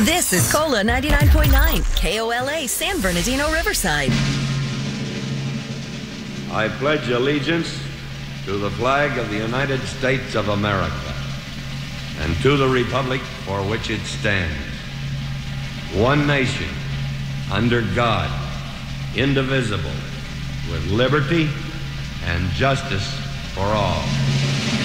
This is Cola 99.9, KOLA, San Bernardino, Riverside. I pledge allegiance to the flag of the United States of America and to the republic for which it stands, one nation, under God, indivisible, with liberty and justice for all.